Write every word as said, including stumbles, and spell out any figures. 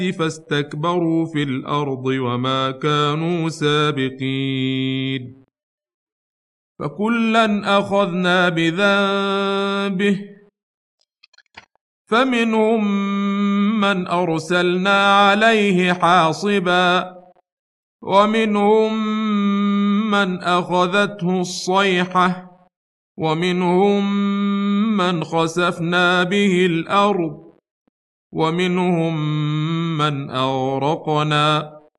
فاستكبروا في الأرض وما كانوا سابقين فكلا أخذنا بذنبه فمنهم من أرسلنا عليه حاصبا ومنهم من أخذته الصيحة ومنهم من خسفنا به الأرض ومنهم من أغرقنا